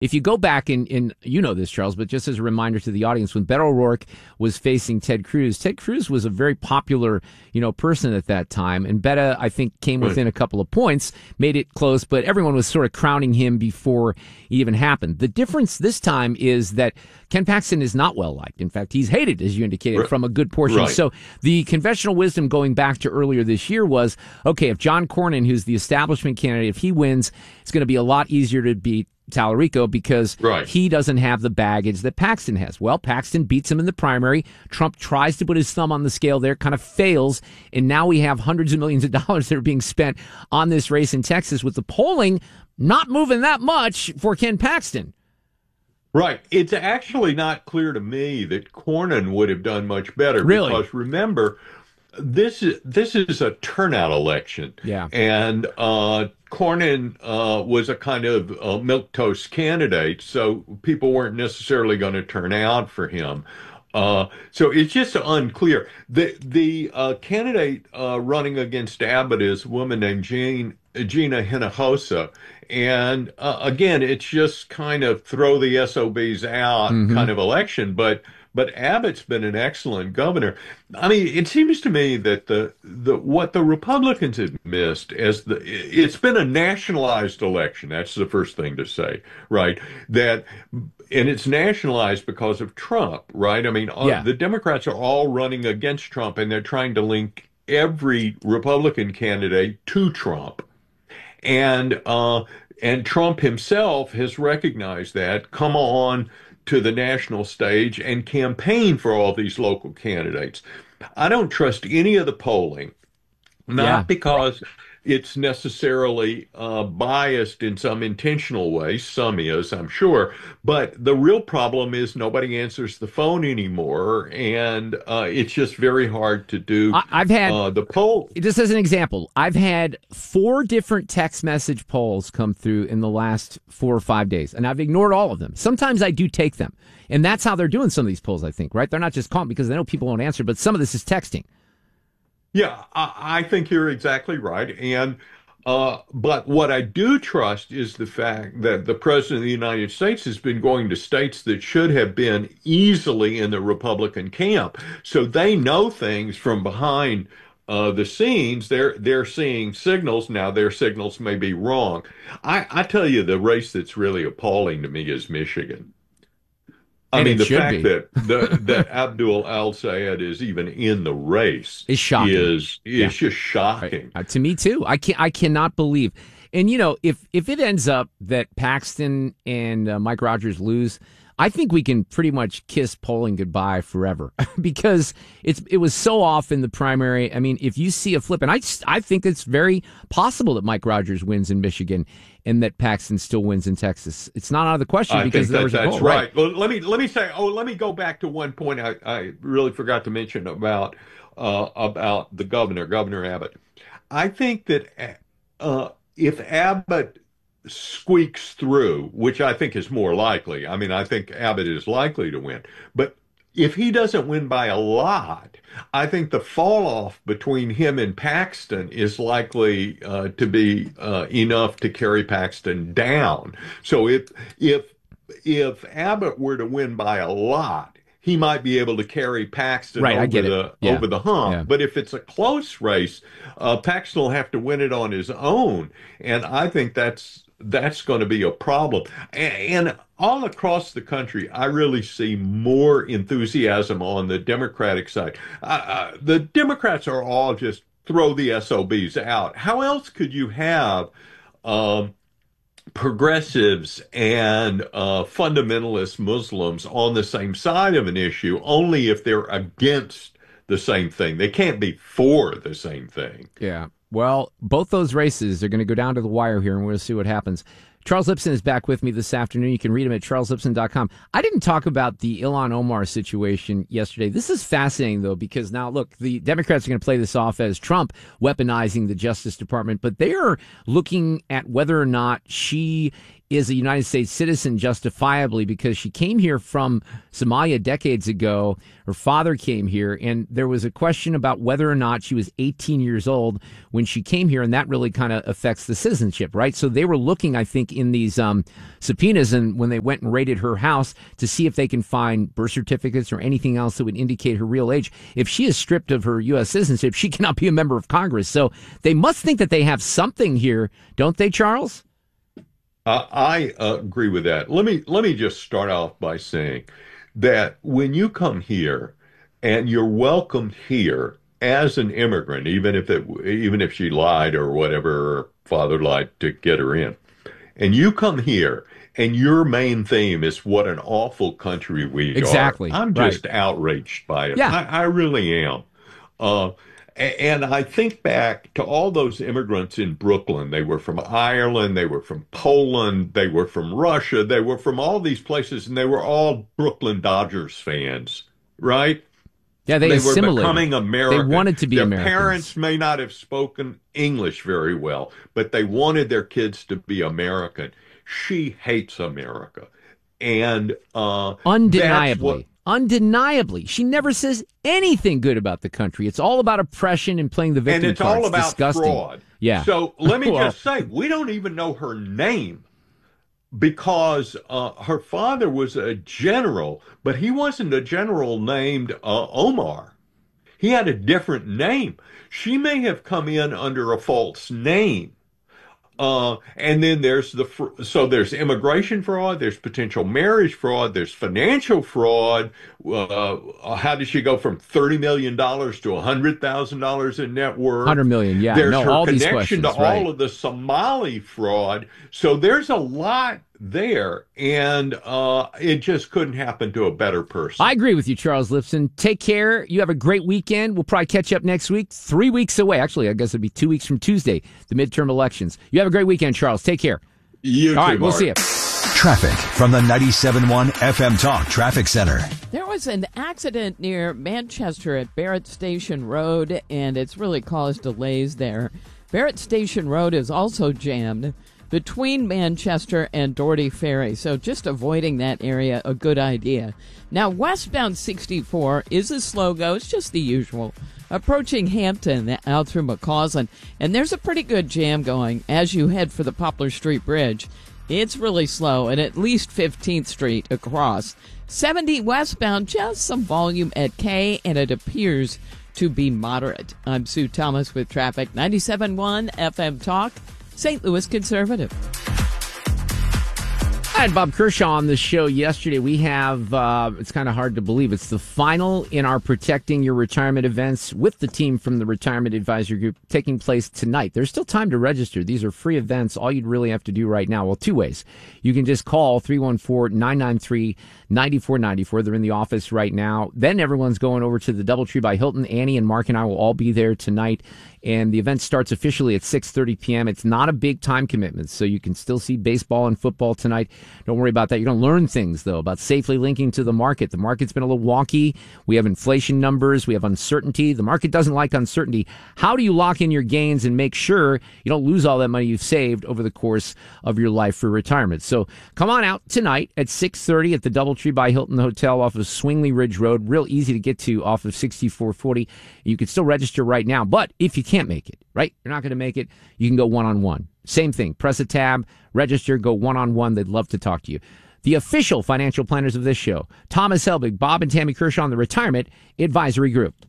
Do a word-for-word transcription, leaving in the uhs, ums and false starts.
If you go back and, and you know this, Charles, but just as a reminder to the audience, when Beto O'Rourke was facing Ted Cruz, Ted Cruz was a very popular, you know, person at that time. And Beto, I think, came within a couple of points, made it close, but everyone was sort of crowning him before it even happened. The difference this time is that Ken Paxton is not well liked. In fact, he's hated, as you indicated, right. from a good portion. Right. So the conventional wisdom going back to earlier this year was, okay, if John Cornyn, who's the establishment candidate, if he wins, it's going to be a lot easier to beat Tallarico because right. he doesn't have the baggage that Paxton has. Well, Paxton beats him in the primary. Trump tries to put his thumb on the scale there, kind of fails, and now we have hundreds of millions of dollars that are being spent on this race in Texas with the polling not moving that much for Ken Paxton. Right. It's actually not clear to me that Cornyn would have done much better. Really? Because remember, this is this is a turnout election. Yeah. And uh, Cornyn uh, was a kind of uh, milquetoast candidate, so people weren't necessarily going to turn out for him. Uh, so it's just unclear. The the uh, candidate uh, running against Abbott is a woman named Jean, Gina Hinojosa. And uh, again, it's just kind of throw the S O Bs out mm-hmm. kind of election. But but Abbott's been an excellent governor. I mean, it seems to me that the the what the Republicans have missed as the it's been a nationalized election. That's the first thing to say, right? That and it's nationalized because of Trump, right? I mean, yeah. the Democrats are all running against Trump, and they're trying to link every Republican candidate to Trump. And uh, and Trump himself has recognized that, come on to the national stage and campaign for all these local candidates. I don't trust any of the polling, not yeah. because it's necessarily uh, biased in some intentional way. Some is, I'm sure. But the real problem is nobody answers the phone anymore, and uh, it's just very hard to do I- I've had, uh, the poll. Just as an example, I've had four different text message polls come through in the last four or five days, and I've ignored all of them. Sometimes I do take them, and that's how they're doing some of these polls, I think, right? They're not just calling because they know people won't answer, but some of this is texting. Yeah, I, I think you're exactly right. And uh, but what I do trust is the fact that the president of the United States has been going to states that should have been easily in the Republican camp. So they know things from behind uh, the scenes. They're they're seeing signals. Now, their signals may be wrong. I, I tell you, the race that's really appalling to me is Michigan. I and mean, the fact be. that the, that Abdul Al-Sayed is even in the race is shocking. Is is yeah. just shocking. Right. Uh, to me too. I can I cannot believe. And you know, if if it ends up that Paxton and uh, Mike Rogers lose, I think we can pretty much kiss polling goodbye forever because it's it was so off in the primary. I mean, if you see a flip, and I I think it's very possible that Mike Rogers wins in Michigan and that Paxton still wins in Texas. It's not out of the question I because think there that, was a that's poll, right. right. Well, let me let me say. Oh, let me go back to one point I, I really forgot to mention about uh, about the governor, Governor Abbott. I think that uh, if Abbott squeaks through, which I think is more likely. I mean, I think Abbott is likely to win, but if he doesn't win by a lot, I think the fall off between him and Paxton is likely uh, to be uh, enough to carry Paxton down. So if if if Abbott were to win by a lot, he might be able to carry Paxton right, over the yeah. over the hump. Yeah. But if it's a close race, uh, Paxton will have to win it on his own, and I think that's that's going to be a problem. And, and all across the country, I really see more enthusiasm on the Democratic side. Uh, uh, the Democrats are all just throw the S O Bs out. How else could you have um, progressives and uh, fundamentalist Muslims on the same side of an issue? Only if they're against the same thing. They can't be for the same thing. Yeah. Well, both those races are going to go down to the wire here, and we'll see what happens. Charles Lipson is back with me this afternoon. You can read him at charles lipson dot com. I didn't talk about the Ilhan Omar situation yesterday. This is fascinating, though, because now, look, the Democrats are going to play this off as Trump weaponizing the Justice Department, but they are looking at whether or not she is a United States citizen justifiably because she came here from Somalia decades ago. Her father came here, and there was a question about whether or not she was eighteen years old when she came here, and that really kind of affects the citizenship, right? So they were looking, I think, look in these um, subpoenas and when they went and raided her house to see if they can find birth certificates or anything else that would indicate her real age. If she is stripped of her U S citizenship, she cannot be a member of Congress. So they must think that they have something here, don't they, Charles? Uh, I uh, agree with that. Let me let me just start off by saying that when you come here and you're welcomed here as an immigrant, even if it even if she lied or whatever, her father lied to get her in, and you come here and your main theme is what an awful country we Exactly. are. I'm just Right. outraged by it. Yeah. I, I really am. Uh, a- and I think back to all those immigrants in Brooklyn. They were from Ireland, they were from Poland, they were from Russia, they were from all these places, and they were all Brooklyn Dodgers fans, right? Yeah, they, They were assimilated. becoming American. They wanted to be Their Americans. parents may not have spoken English very well, but they wanted their kids to be American. She hates America. And uh, Undeniably. that's what, Undeniably. She never says anything good about the country. It's all about oppression and playing the victim and it's card. all about disgusting. fraud. Yeah. So let me Well, just say, we don't even know her name because uh, her father was a general, but he wasn't a general named uh, Omar. He had a different name. She may have come in under a false name. Uh, and then there's the, fr- so there's immigration fraud, there's potential marriage fraud, there's financial fraud. Uh, how did she go from thirty million dollars to one hundred thousand dollars in net worth? one hundred million, yeah. There's no, her all these connection questions, to right. all of the Somali fraud. So there's a lot there, and uh, it just couldn't happen to a better person. I agree with you, Charles Lipson. Take care. You have a great weekend. We'll probably catch up next week. Three weeks away. Actually, I guess it'd be two weeks from Tuesday, the midterm elections. You have a great weekend, Charles. Take care. You All too, right, we'll Mark. see you. Traffic from the ninety-seven point one F M Talk Traffic Center. There was an accident near Manchester at Barrett Station Road, and it's really caused delays there. Barrett Station Road is also jammed between Manchester and Doherty Ferry, so just avoiding that area, a good idea. Now, westbound sixty-four is a slow go. It's just the usual. Approaching Hampton out through McCausland, and there's a pretty good jam going as you head for the Poplar Street Bridge. It's really slow, and at least fifteenth Street across. seventy westbound, just some volume at K, and it appears to be moderate. I'm Sue Thomas with traffic. ninety-seven point one F M Talk, Saint Louis Conservative. I had Bob Kershaw on the show yesterday. We have, uh, it's kind of hard to believe, it's the final in our Protecting Your Retirement events with the team from the Retirement Advisory Group taking place tonight. There's still time to register. These are free events. All you'd really have to do right now, well, two ways. You can just call three one four, nine nine three, nine four nine four. They're in the office right now. Then everyone's going over to the DoubleTree by Hilton. Annie and Mark and I will all be there tonight. And the event starts officially at six thirty p.m. It's not a big time commitment, so you can still see baseball and football tonight. Don't worry about that. You're going to learn things, though, about safely linking to the market. The market's been a little wonky. We have inflation numbers. We have uncertainty. The market doesn't like uncertainty. How do you lock in your gains and make sure you don't lose all that money you've saved over the course of your life for retirement? So come on out tonight at six thirty at the DoubleTree by Hilton Hotel off of Swingley Ridge Road. Real easy to get to off of sixty-four forty. You can still register right now, but if you can't make it, right, you're not going to make it, you can go one-on-one. Same thing. Press a tab, register, go one-on-one. They'd love to talk to you. The official financial planners of this show, Thomas Helbig, Bob and Tammy Kershaw on the Retirement Advisory Group.